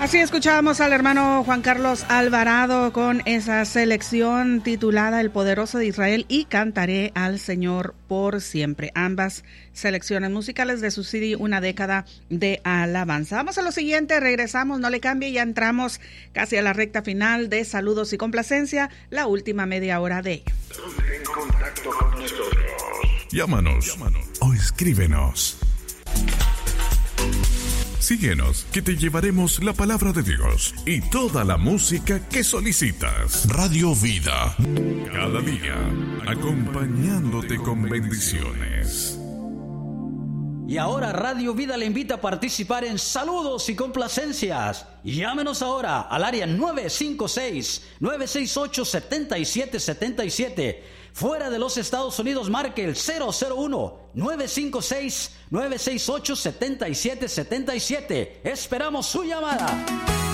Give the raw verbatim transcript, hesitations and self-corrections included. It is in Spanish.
Así escuchábamos al hermano Juan Carlos Alvarado con esa selección titulada El Poderoso de Israel y Cantaré al Señor por siempre. Ambas selecciones musicales de su C D Una década de alabanza. Vamos a lo siguiente, regresamos, no le cambie, ya entramos casi a la recta final de Saludos y Complacencia, la última media hora de... En contacto con nosotros. Llámanos, Llámanos o escríbenos. Síguenos, que te llevaremos la palabra de Dios y toda la música que solicitas. Radio Vida, cada día, acompañándote con bendiciones. Y ahora Radio Vida le invita a participar en Saludos y Complacencias. Llámenos ahora al área nueve cinco seis, nueve seis ocho, siete siete siete siete. Fuera de los Estados Unidos, marque el cero cero uno, nueve cinco seis, nueve seis ocho, siete siete siete siete. Esperamos su llamada.